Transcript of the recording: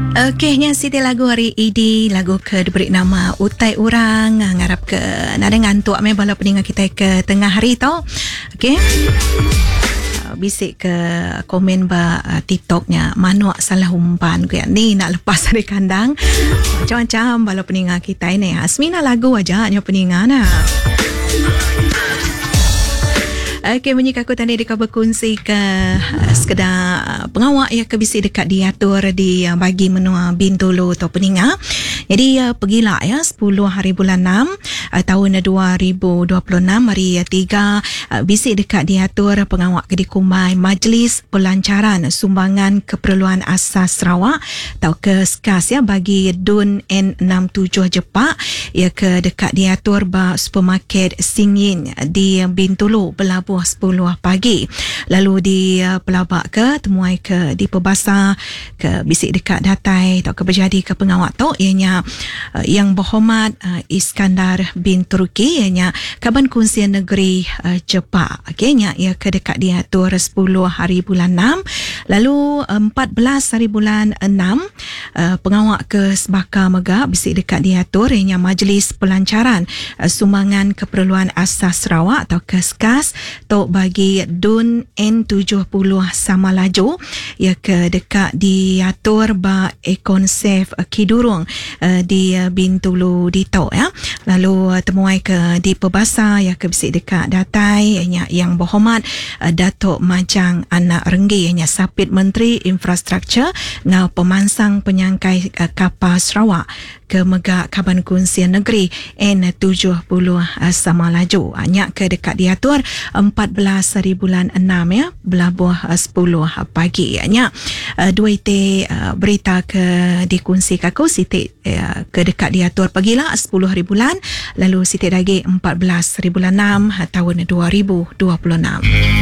Okeynya Siti lagu hari ini lagu ke diberi nama Utai Urang ngarap ke nada ngantuk me bala peningan kita ke tengah hari tau. Okey. Bisik ke komen ba TikToknya manuak salah umpan ke ni nak lepas dari kandang. Macam-macam bala peningan kita ini. Asmina lagu aja nya peningan nah. Okey, bunyi aku tadi dekat berkongsi ke sekedar pengawak ya ke bisi dekat diatur di bagi menua Bintulu atau Peninga. Jadi pergilah ya 10 hari bulan 6 tahun 2026 hari 3 bisi dekat diatur pengawak ke dikumai Majlis Pelancaran Sumbangan Keperluan Asas Sarawak atau ke SKAS ya bagi DUN N67 Jepak ya ke dekat diatur ba supermarket Singyin di Bintulu Belabuh 10 pagi. Lalu di Pelabak ke temuai ke di Perbasar ke bisik dekat Datai atau ke berjadi ke pengawak tu ianya Yang Berhormat Iskandar bin Turki ianya Kaban Kunsian Negeri Jepak. Okeynya ia ke dekat diatur 10 hari bulan 6. Lalu 14 hari bulan 6 pengawak ke Sebakar Megah bisik dekat diatur ianya Majlis Pelancaran Sumbangan Keperluan Asas Sarawak atau ke SKAS tok bagi DUN N70 Samalaju ia ke dekat diatur ba Ekon Safe Kidurung di Bintulu di tok ya. Lalu temuai ke di Perbasar ia ke bisik dekat Datai ianya Yang Berhormat Datuk Majang Anak Renggi ianya Sapit Menteri Infrastruktur ngau pemansang penyangkai kapal Sarawak ke Megak Kaban Kunsian Negeri N70 Samalaju hanya ke dekat diatur 14 hari bulan 6 ya Belabuh 10 pagi hanya dua ite berita ke dikongsi aku Siti ke dekat diatur pagilah 10 hari bulan lalu Siti lagi 14 hari bulan 6 tahun 2026.